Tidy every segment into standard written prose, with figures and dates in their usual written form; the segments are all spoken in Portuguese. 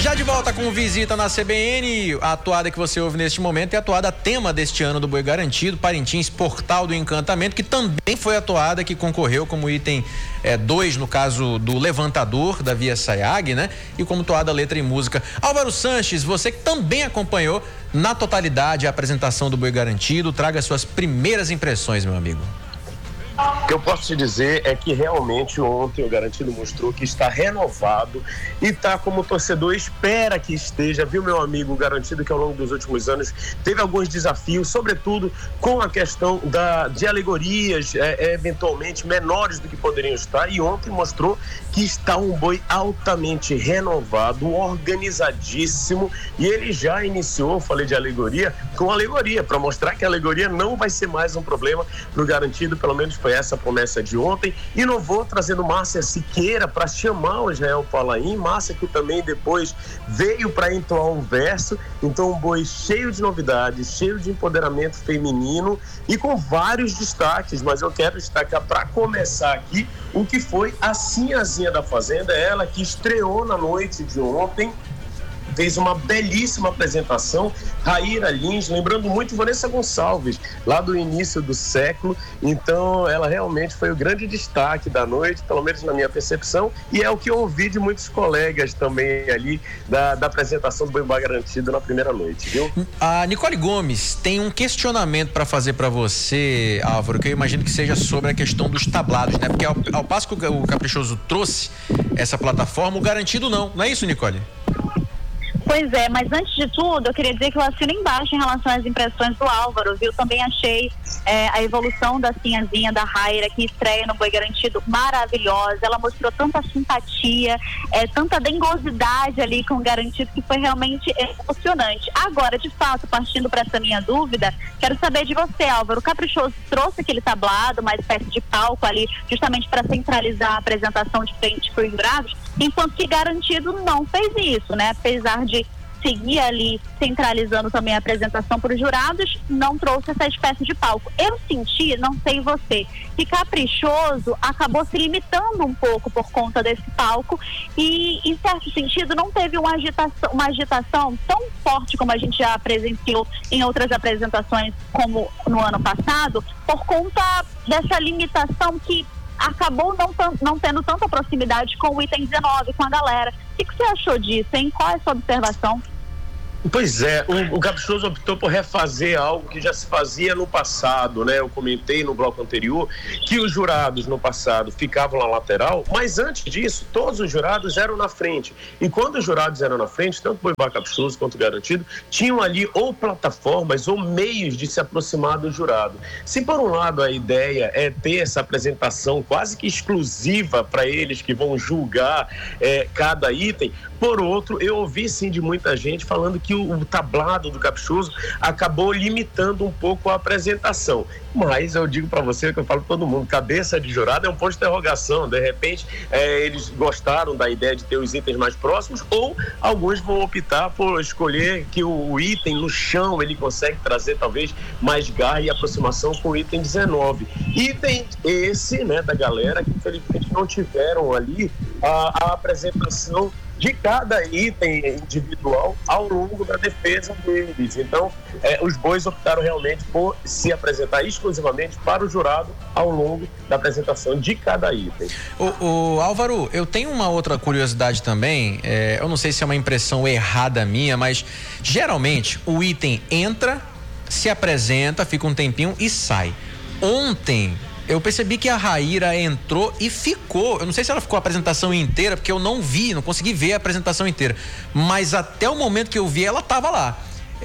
Já de volta com Visita na CBN, a atuada que você ouve neste momento é a atuada tema deste ano do Boi Garantido, Parintins Portal do Encantamento, que também foi a atuada que concorreu como item 2, no caso do Levantador, da Via Sayag, né? E como toada letra e música. Álvaro Sanches, você que também acompanhou na totalidade a apresentação do Boi Garantido, traga suas primeiras impressões, meu amigo. O que eu posso te dizer é que realmente ontem o Garantido mostrou que está renovado e está como o torcedor espera que esteja, viu, meu amigo? O Garantido que ao longo dos últimos anos teve alguns desafios, sobretudo com a questão de alegorias eventualmente menores do que poderiam estar, e ontem mostrou que está um boi altamente renovado, organizadíssimo, e ele já iniciou, falei de alegoria, com alegoria, para mostrar que a alegoria não vai ser mais um problema para o Garantido, pelo menos foi essa a promessa de ontem. Inovou trazendo Márcia Siqueira para chamar o Israel Palaim, Márcia que também depois veio para entoar um verso. Então um boi cheio de novidades, cheio de empoderamento feminino e com vários destaques, mas eu quero destacar para começar aqui o que foi a Sinhazinha da Fazenda, ela que estreou na noite de ontem, fez uma belíssima apresentação, Raíra Lins, lembrando muito Vanessa Gonçalves, lá do início do século. Então ela realmente foi o grande destaque da noite, pelo menos na minha percepção, e é o que eu ouvi de muitos colegas também ali da apresentação do Boi Garantido na primeira noite, viu? A Nicole Gomes tem um questionamento para fazer para você, Álvaro, que eu imagino que seja sobre a questão dos tablados, né? Porque ao passo que o Caprichoso trouxe essa plataforma, o Garantido não é isso, Nicole? Pois é, mas antes de tudo, eu queria dizer que eu assino embaixo em relação às impressões do Álvaro, viu? Também achei a evolução da Sinhazinha, da Raíra, que estreia no Boi Garantido, maravilhosa. Ela mostrou tanta simpatia, tanta dengosidade ali com o Garantido, que foi realmente emocionante. Agora, de fato, partindo para essa minha dúvida, quero saber de você, Álvaro. O Caprichoso trouxe aquele tablado, uma espécie de palco ali, justamente para centralizar a apresentação de frente para os jurados, enquanto que Garantido não fez isso, né? Apesar de seguir ali centralizando também a apresentação para os jurados, não trouxe essa espécie de palco. Eu senti, não sei você, que Caprichoso acabou se limitando um pouco por conta desse palco e, em certo sentido, não teve uma agitação tão forte como a gente já presenciou em outras apresentações, como no ano passado, por conta dessa limitação que acabou não tendo tanta proximidade com o item 19, com a galera. O que você achou disso, hein? Qual é a sua observação? Pois é, o Caprichoso optou por refazer algo que já se fazia no passado, né? Eu comentei no bloco anterior que os jurados no passado ficavam na lateral, mas antes disso, todos os jurados eram na frente. E quando os jurados eram na frente, tanto o Boi Caprichoso quanto o Garantido, tinham ali ou plataformas ou meios de se aproximar do jurado. Se por um lado a ideia é ter essa apresentação quase que exclusiva para eles que vão julgar cada item, por outro, eu ouvi sim de muita gente falando que o tablado do Caprichoso acabou limitando um pouco a apresentação. Mas eu digo para você, que eu falo para todo mundo, cabeça de jurado é um ponto de interrogação. De repente, eles gostaram da ideia de ter os itens mais próximos, ou alguns vão optar por escolher que o item no chão ele consegue trazer talvez mais garra e aproximação com o item 19. Item esse, né, da galera que infelizmente não tiveram ali a apresentação de cada item individual ao longo da defesa deles. Então, os bois optaram realmente por se apresentar exclusivamente para o jurado ao longo da apresentação de cada item. O Álvaro, eu tenho uma outra curiosidade também, eu não sei se é uma impressão errada minha, mas geralmente o item entra, se apresenta, fica um tempinho e sai. Ontem eu percebi que a Raíra entrou e ficou. Eu não sei se ela ficou a apresentação inteira, porque eu não consegui ver a apresentação inteira. Mas até o momento que eu vi, ela estava lá.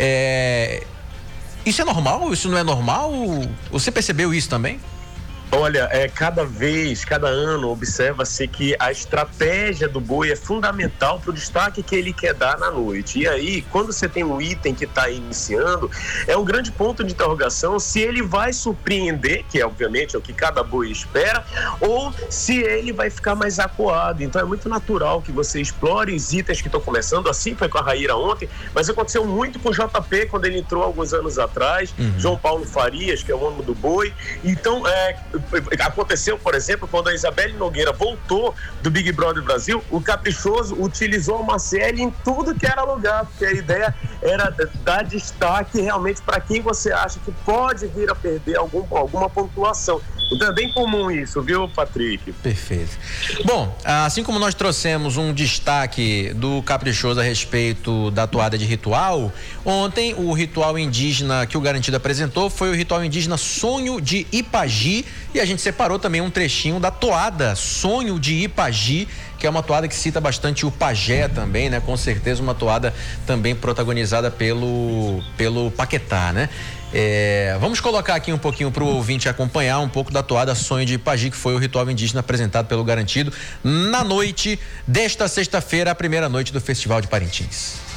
Isso é normal? Isso não é normal? Você percebeu isso também? Olha, cada ano, observa-se que a estratégia do boi é fundamental para o destaque que ele quer dar na noite. E aí, quando você tem um item que está iniciando, é um grande ponto de interrogação se ele vai surpreender, que obviamente é o que cada boi espera, ou se ele vai ficar mais acuado. Então é muito natural que você explore os itens que estão começando, assim foi com a Raíra ontem, mas aconteceu muito com o JP quando ele entrou alguns anos atrás, João Paulo Farias, que é o homem do boi. Então, aconteceu, por exemplo, quando a Isabelle Nogueira voltou do Big Brother Brasil, o Caprichoso utilizou a Marcele em tudo que era lugar, porque a ideia era dar destaque realmente para quem você acha que pode vir a perder alguma pontuação. Então é bem comum isso, viu, Patrick? Perfeito. Bom, assim como nós trouxemos um destaque do Caprichoso a respeito da toada de ritual, ontem o ritual indígena que o Garantido apresentou foi o ritual indígena Sonho de Ipagi, e a gente separou também um trechinho da toada Sonho de Ipagi, que é uma toada que cita bastante o pajé também, né? Com certeza uma toada também protagonizada pelo Paquetá, né? Vamos colocar aqui um pouquinho para o ouvinte acompanhar um pouco da toada Sonho de Ipagi, que foi o ritual indígena apresentado pelo Garantido na noite desta sexta-feira, a primeira noite do Festival de Parintins.